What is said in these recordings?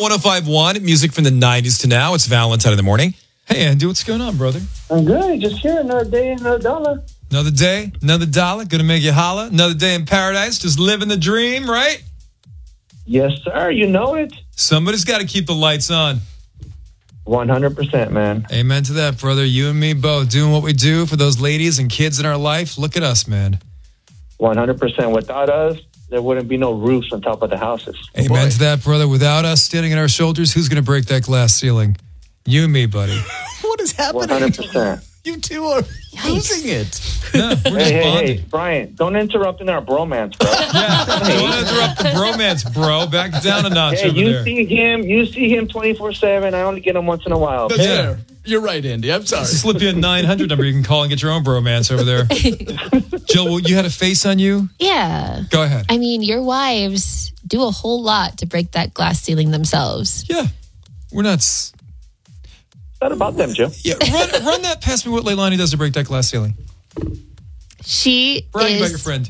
105.1, music from the 90s to now. It's Valentine in the morning. Hey, Andy, what's going on, brother? I'm good. Just here. Another day, another dollar. Another day, another dollar. Gonna make you holla. Another day in paradise. Just living the dream, right? Yes, sir. You know it. Somebody's got to keep the lights on. 100%, man. Amen to that, brother. You and me both doing what we do for those ladies and kids in our life. Look at us, man. 100%. Without us, there wouldn't be no roofs on top of the houses. Amen to that, brother. Without us standing on our shoulders, who's going to break that glass ceiling? You and me, buddy. What is happening? 100%. You two are losing it. No, we're just bonding. Hey, Brian, don't interrupt in our bromance, bro. Yeah, don't interrupt the bromance, bro. Back down a notch Hey, over you there. see him 24/7. I only get him once in a while. That's Yeah. fair. You're right, Andy. I'm sorry. Slip you a 900 number. You can call and get your own bromance over there. Jill, well, you had a face on you? Yeah. Go ahead. I mean, your wives do a whole lot to break that glass ceiling themselves. Yeah. We're not... What about them, Joe? Yeah, run that past me, what Leilani does to break that glass ceiling. She Bragging is... about your friend.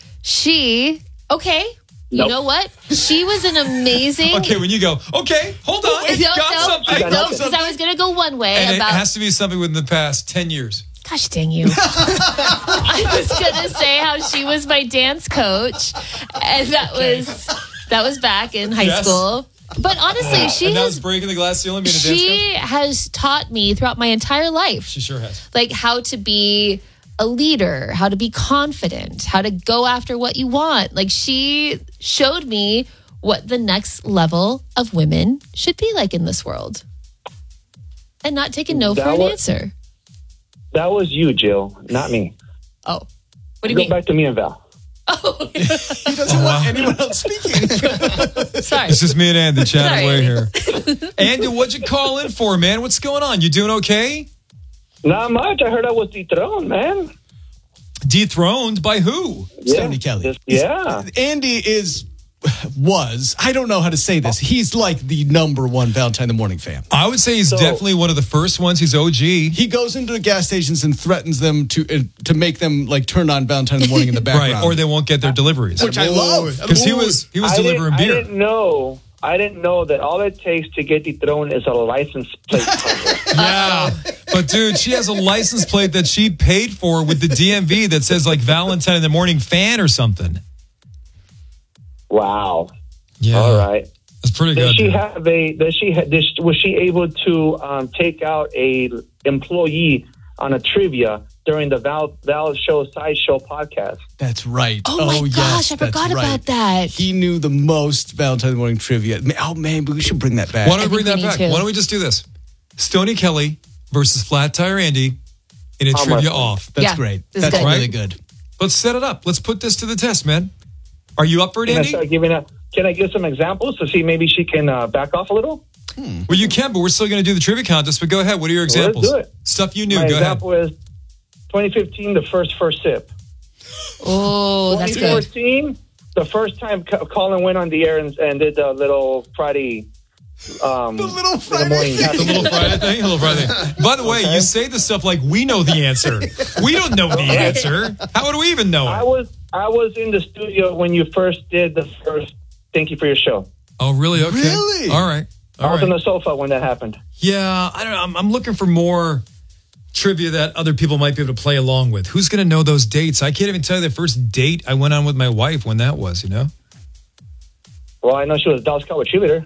Okay. You Nope. know what? She was an amazing... Okay, when you go, okay, hold on. Something. Because I was going to go one way And about... it has to be something within the past 10 years. Gosh dang you. I was going to say how she was my dance coach. And that was back in high Yes. school. But honestly, And that was breaking the glass ceiling, being a dance she coach? has taught me throughout my entire life. She sure has. Like how to be a leader, how to be confident, how to go after what you want. Like she showed me what the next level of women should be like in this world. And not taking no for an answer. That was you, Jill, not me. Oh. What do you Go mean? back to me and Val. Oh, He doesn't want anyone else speaking. sorry. It's just me and Andy chatting Sorry, away here. Andy, what'd you call in for, man? What's going on? You doing okay? Not much. I heard I was dethroned, man. Dethroned by who? Stoney Kelly. Yeah. Andy was, I don't know how to say this. He's like the number one Valentine in the Morning fan. I would say he's definitely one of the first ones. He's OG. He goes into the gas stations and threatens them to make them like turn on Valentine in the Morning in the background. Right, or they won't get their deliveries. Which I love. Because he was delivering beer. I didn't know that all it takes to get dethroned is a license plate cover. Yeah. But dude, she has a license plate that she paid for with the DMV that says like Valentine in the Morning fan or something. Wow. Yeah. All right. That's pretty good. Was she able to take out a employee on a trivia during the Val Show Sideshow podcast? That's right. Oh my gosh, I forgot about that. He knew the most Valentine in the Morning trivia. Oh man, we should bring that back. Why don't we bring I that think we back? need to. Why don't we just do this? Stoney Kelly versus Flat Tire Andy in a trivia off. That's Yeah, great. this is That's good. really good. Let's set it up. Let's put this to the test, man. Are you up for it, Can I Andy? start giving Can I give some examples to see maybe she can back off a little? Well, you can, but we're still going to do the trivia contest. But go ahead. What are your Let's examples? do it. Stuff you knew. My Go ahead. example is 2015, the first sip. Oh, that's good. 2014, the first time Colin went on the air and did the little Friday. The little Friday morning The little Friday thing. Little Friday thing. By the way, you say this stuff like we know the answer. We don't know the answer. How would we even know it? I was in the studio when you first did the first Thank You for Your Show. Oh, really? Okay. Really? All right. I was on the sofa when that happened. Yeah, I don't know. I'm looking for more trivia that other people might be able to play along with. Who's going to know those dates? I can't even tell you the first date I went on with my wife when that was, you know? Well, I know she was a Dallas Cowboy cheerleader.